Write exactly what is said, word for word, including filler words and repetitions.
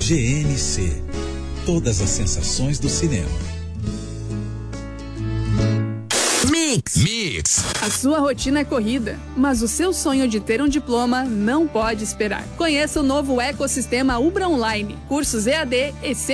G N C. Todas as sensações do cinema. Mix. Mix. A sua rotina é corrida, mas o seu sonho de ter um diploma não pode esperar. Conheça o novo ecossistema Ubra Online. Cursos E A D e